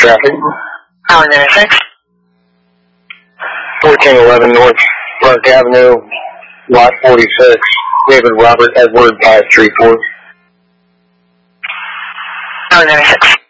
traffic. Power 96. 1411 North Park Avenue, Lot 46, David Robert Edward 534. Power 96.